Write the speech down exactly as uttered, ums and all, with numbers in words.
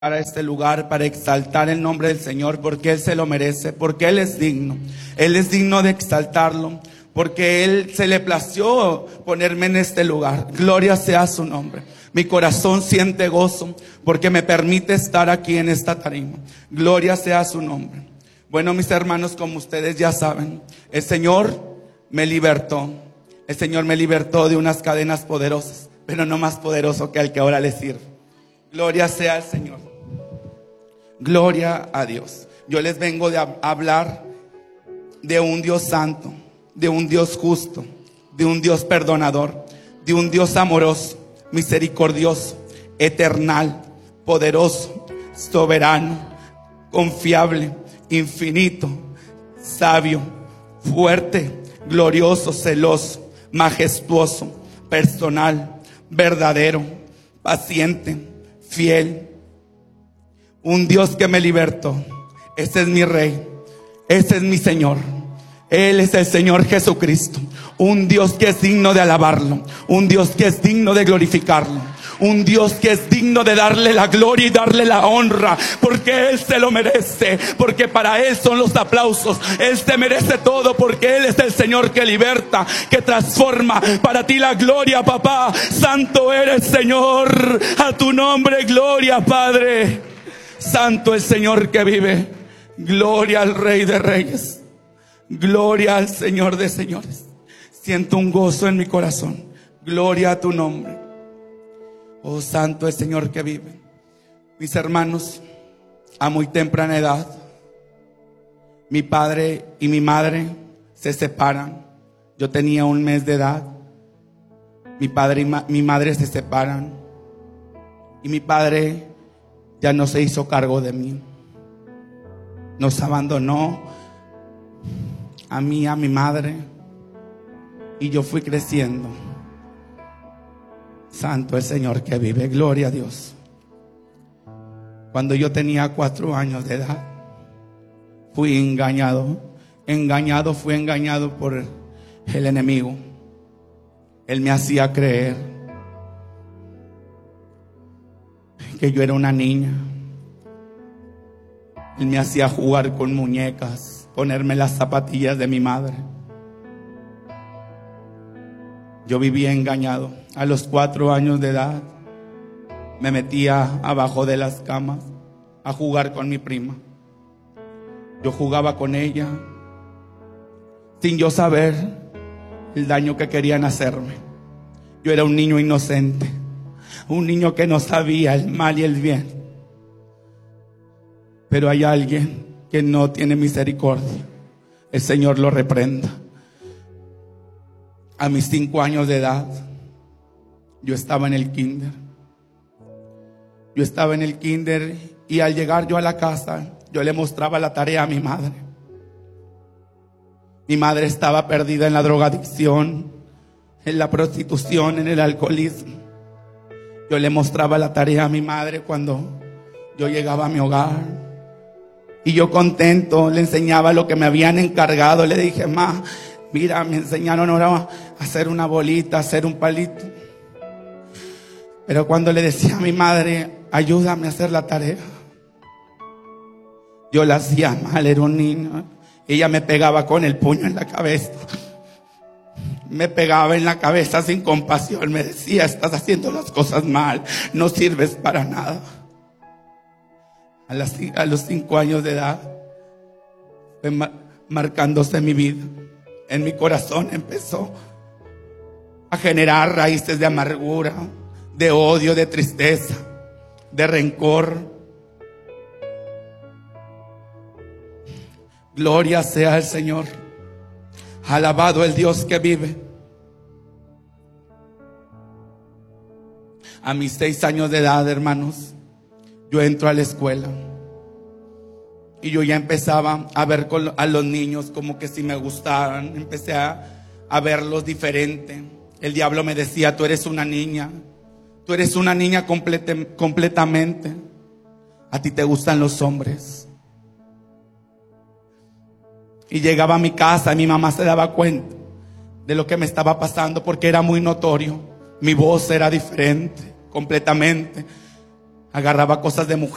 a este lugar para exaltar el nombre del Señor, porque Él se lo merece, porque Él es digno. Él es digno de exaltarlo, porque Él se le plació ponerme en este lugar. Gloria sea su nombre. Mi corazón siente gozo porque me permite estar aquí en esta tarima. Gloria sea su nombre. Bueno, mis hermanos, como ustedes ya saben, el Señor me libertó. El Señor me libertó de unas cadenas poderosas, pero no más poderoso que el que ahora le sirve. Gloria sea al Señor. Gloria a Dios. Yo les vengo de hablar de un Dios santo, de un Dios justo, de un Dios perdonador, de un Dios amoroso, misericordioso, eternal, poderoso, soberano, confiable, infinito, sabio, fuerte, glorioso, celoso, majestuoso, personal, verdadero, paciente, fiel. Un Dios que me libertó. Ese es mi Rey, ese es mi Señor. Él es el Señor Jesucristo. Un Dios que es digno de alabarlo, un Dios que es digno de glorificarlo, un Dios que es digno de darle la gloria y darle la honra, porque Él se lo merece, porque para Él son los aplausos. Él se merece todo, porque Él es el Señor que liberta, que transforma. Para ti la gloria, papá. Santo eres, Señor. A tu nombre gloria, Padre. Santo el Señor que vive. Gloria al Rey de Reyes. Gloria al Señor de Señores. Siento un gozo en mi corazón. Gloria a tu nombre. Oh, santo el Señor que vive. Mis hermanos, a muy temprana edad, mi padre y mi madre se separan. Yo tenía un mes de edad. Mi padre y ma- mi madre se separan. Y mi padre ya no se hizo cargo de mí. Nos abandonó a mí, a mi madre. Y yo fui creciendo. Santo el Señor que vive. Gloria a Dios. Cuando yo tenía cuatro años de edad, fui engañado. Engañado, fui engañado por el enemigo. Él me hacía creer que yo era una niña. Él me hacía jugar con muñecas, ponerme las zapatillas de mi madre. Yo vivía engañado. A los cuatro años de edad me metía abajo de las camas a jugar con mi prima. Yo jugaba con ella sin yo saber el daño que querían hacerme. Yo era un niño inocente, un niño que no sabía el mal y el bien. Pero hay alguien que no tiene misericordia. El Señor lo reprenda. A mis cinco años de edad, yo estaba en el kinder. Yo estaba en el kinder y al llegar yo a la casa, yo le mostraba la tarea a mi madre. Mi madre estaba perdida en la drogadicción, en la prostitución, en el alcoholismo. Yo le mostraba la tarea a mi madre cuando yo llegaba a mi hogar. Y yo contento le enseñaba lo que me habían encargado. Le dije: ma, mira, me enseñaron ahora a hacer una bolita, a hacer un palito. Pero cuando le decía a mi madre: ayúdame a hacer la tarea, yo la hacía mal, era un niño. Ella me pegaba con el puño en la cabeza. Me pegaba en la cabeza sin compasión. Me decía: estás haciendo las cosas mal, no sirves para nada. A, las, a los cinco años de edad fue mar, marcándose mi vida. En mi corazón empezó a generar raíces de amargura, de odio, de tristeza, de rencor. Gloria sea al Señor. Alabado el Dios que vive. A mis seis años de edad, hermanos, yo entro a la escuela y yo ya empezaba a ver con, a los niños como que si me gustaran. Empecé a, a verlos diferente. El diablo me decía: tú eres una niña, tú eres una niña complete, completamente. A ti te gustan los hombres. Y llegaba a mi casa y mi mamá se daba cuenta de lo que me estaba pasando, porque era muy notorio. Mi voz era diferente completamente. Agarraba cosas de mujer.